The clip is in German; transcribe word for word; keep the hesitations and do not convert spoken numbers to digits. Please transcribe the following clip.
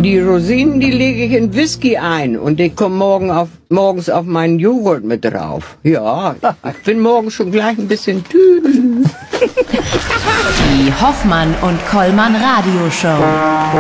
Die Rosinen, die lege ich in Whisky ein und die kommen morgen auf, morgens auf meinen Joghurt mit drauf. Ja, ich bin morgen schon gleich ein bisschen tü. Die Hoffmann und Kollmann Radioshow.